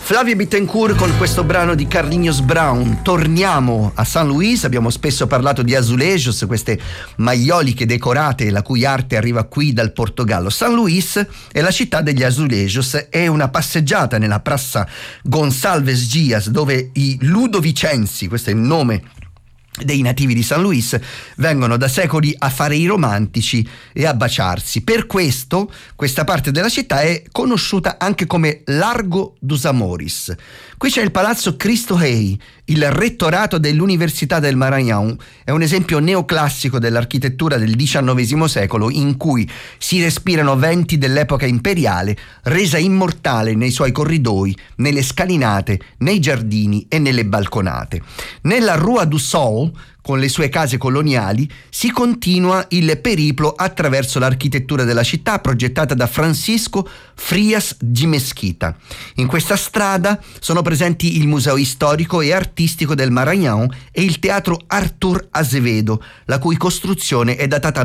Flavio Bittencourt con questo brano di Carlinhos Brown. Torniamo a San Luis. Abbiamo spesso parlato di azulejos, queste maioliche decorate la cui arte arriva qui dal Portogallo. San Luis è la città degli azulejos. È una passeggiata nella Praça Gonçalves Dias, dove i ludovicensi, questo è il nome dei nativi di San Luis, vengono da secoli a fare i romantici e a baciarsi. Per questo questa parte della città è conosciuta anche come Largo dos Amores. Qui c'è il palazzo Cristo Rei, il rettorato dell'Università del Maranhão. È un esempio neoclassico dell'architettura del XIX secolo, in cui si respirano venti dell'epoca imperiale, resa immortale nei suoi corridoi, nelle scalinate, nei giardini e nelle balconate. Nella Rua do Sol, con le sue case coloniali, si continua il periplo attraverso l'architettura della città progettata da Francisco Frias de Mesquita. In questa strada sono presenti il Museo Storico e Artistico del Maranhão e il Teatro Arthur Azevedo, la cui costruzione è datata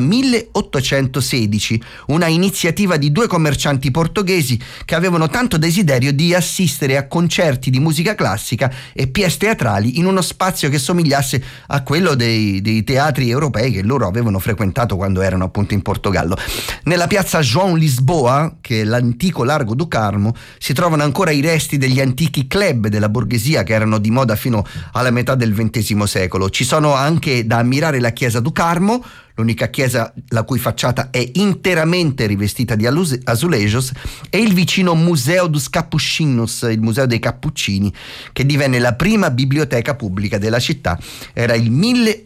1816, una iniziativa di due commercianti portoghesi che avevano tanto desiderio di assistere a concerti di musica classica e pièce teatrali in uno spazio che somigliasse a quello dei teatri europei che loro avevano frequentato quando erano appunto in Portogallo. Nella piazza João Lisboa, che è l'antico Largo do Carmo, si trovano ancora i resti degli antichi club della borghesia che erano di moda fino alla metà del XX secolo. Ci sono anche da ammirare la chiesa do Carmo, l'unica chiesa la cui facciata è interamente rivestita di azulejos, e il vicino Museo dos Capuchinhos, il Museo dei Cappuccini, che divenne la prima biblioteca pubblica della città. Era il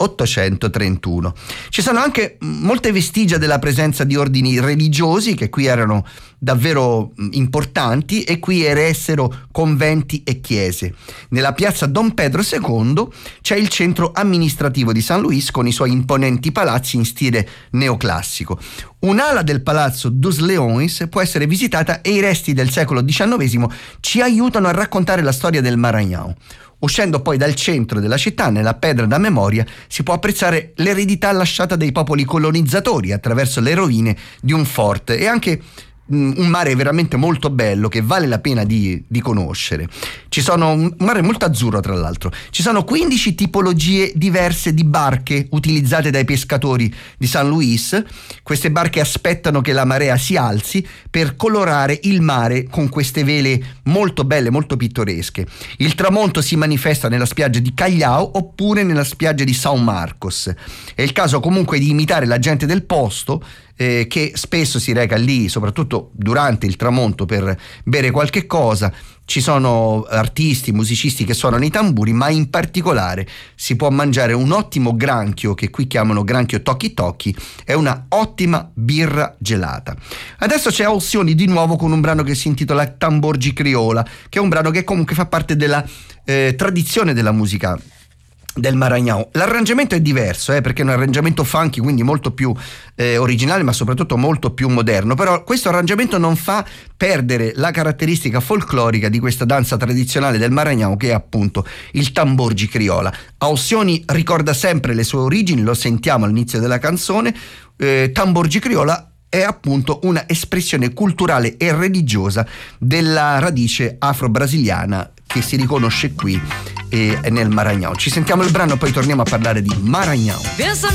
1831. Ci sono anche molte vestigia della presenza di ordini religiosi che qui erano davvero importanti, e qui eressero conventi e chiese. Nella piazza Dom Pedro II c'è il centro amministrativo di San Luis con i suoi imponenti palazzi in stile neoclassico. Un'ala del palazzo dos Leões può essere visitata e i resti del secolo XIX ci aiutano a raccontare la storia del Maranhão. Uscendo poi dal centro della città, nella Pedra da Memoria, si può apprezzare l'eredità lasciata dai popoli colonizzatori attraverso le rovine di un forte, e anche un mare veramente molto bello che vale la pena di conoscere. Ci sono un mare molto azzurro, tra l'altro. Ci sono 15 tipologie diverse di barche utilizzate dai pescatori di San Luis. Queste barche aspettano che la marea si alzi per colorare il mare con queste vele molto belle, molto pittoresche. Il tramonto si manifesta nella spiaggia di Callao oppure nella spiaggia di São Marcos. È il caso comunque di imitare la gente del posto, che spesso si reca lì soprattutto durante il tramonto per bere qualche cosa. Ci sono artisti, musicisti che suonano i tamburi, ma in particolare si può mangiare un ottimo granchio, che qui chiamano granchio Toki Toki, è una ottima birra gelata. Adesso c'è Alcione di nuovo con un brano che si intitola Tamborgi Crioula, che è un brano che comunque fa parte della tradizione della musica del Maranhão. L'arrangiamento è diverso, perché è un arrangiamento funky, quindi molto più originale, ma soprattutto molto più moderno. Però questo arrangiamento non fa perdere la caratteristica folclorica di questa danza tradizionale del Maranhão, che è appunto il tamborgi criola. Alcione ricorda sempre le sue origini, lo sentiamo all'inizio della canzone. Tamborgi criola è appunto una espressione culturale e religiosa della radice afro-brasiliana che si riconosce qui e nel Maranhão. Ci sentiamo il brano, poi torniamo a parlare di Maranhão.